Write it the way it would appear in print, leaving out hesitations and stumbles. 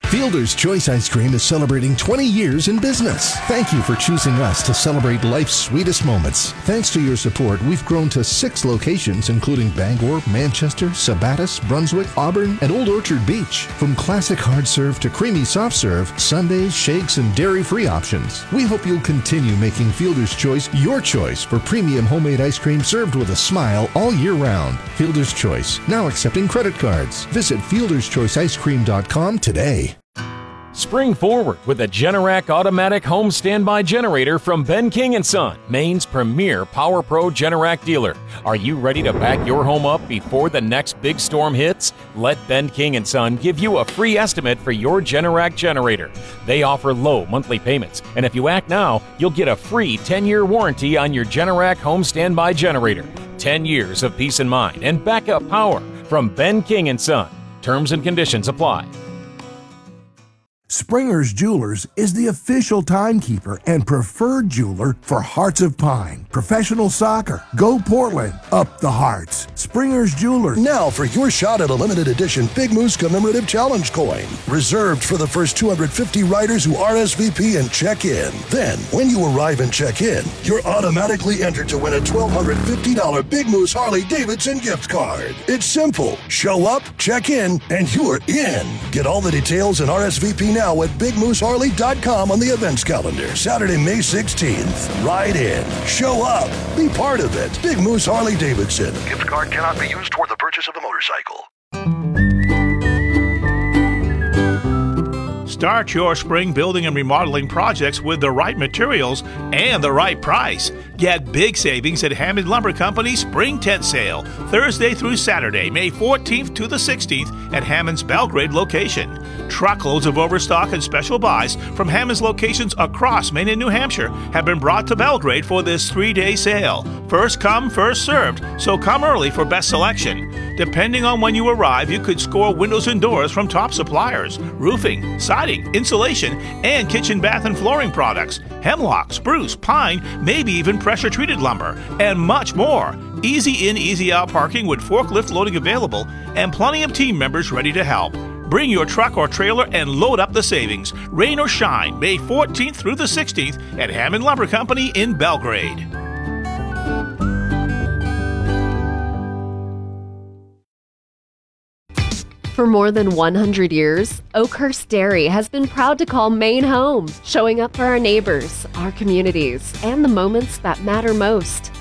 Fielder's Choice Ice Cream is celebrating 20 years in business. Thank you for choosing us to celebrate life's sweetest moments. Thanks to your support, we've grown to 6 locations, including Bangor, Manchester, Sabattus, Brunswick, Auburn, and Old Orchard Beach. From classic hard serve to creamy soft serve, sundaes, shakes, and dairy-free options. We hope you'll continue making Fielder's Choice your choice for premium homemade ice cream served with a smile all year round. Fielder's Choice, now accepting credit cards. Visit fielderschoiceicecream.com today. Spring forward with a Generac automatic home standby generator from Ben King & Son, Maine's premier Power Pro Generac dealer. Are you ready to back your home up before the next big storm hits? Let Ben King & Son give you a free estimate for your Generac generator. They offer low monthly payments, and if you act now, you'll get a free 10-year warranty on your Generac home standby generator. 10 years of peace of mind and backup power from Ben King & Son. Terms and conditions apply. Springer's Jewelers is the official timekeeper and preferred jeweler for Hearts of Pine, professional soccer, Go Portland, up the Hearts. Springer's Jewelers. Now for your shot at a limited edition Big Moose Commemorative Challenge coin. Reserved for the first 250 riders who RSVP and check in. Then, when you arrive and check in, you're automatically entered to win a $1,250 Big Moose Harley-Davidson gift card. It's simple. Show up, check in, and you're in. Get all the details and RSVP now at BigMooseHarley.com on the events calendar. Saturday, May 16th. Ride in. Show up. Be part of it. Big Moose Harley-Davidson. Gift card cannot be used toward the purchase of a motorcycle. Start your spring building and remodeling projects with the right materials and the right price. Get big savings at Hammond Lumber Company Spring Tent Sale, Thursday through Saturday, May 14th to the 16th at Hammond's Belgrade location. Truckloads of overstock and special buys from Hammond's locations across Maine and New Hampshire have been brought to Belgrade for this 3-day sale. First come, first served, so come early for best selection. Depending on when you arrive, you could score windows and doors from top suppliers, roofing, siding, insulation, and kitchen, bath, and flooring products, hemlock, spruce, pine, maybe even pressure-treated lumber, and much more. Easy in, easy out parking with forklift loading available and plenty of team members ready to help. Bring your truck or trailer and load up the savings. Rain or shine, May 14th through the 16th at Hammond Lumber Company in Belgrade. For more than 100 years, Oakhurst Dairy has been proud to call Maine home, showing up for our neighbors, our communities, and the moments that matter most.